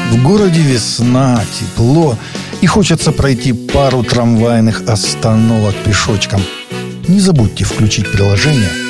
В городе весна, тепло, и хочется пройти пару трамвайных остановок пешочком. Не забудьте включить приложение